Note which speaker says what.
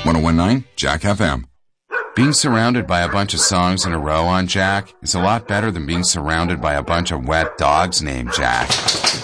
Speaker 1: 1019 Jack FM. Being surrounded by a bunch of songs in a row on Jack is a lot better than being surrounded by a bunch of wet dogs named Jack.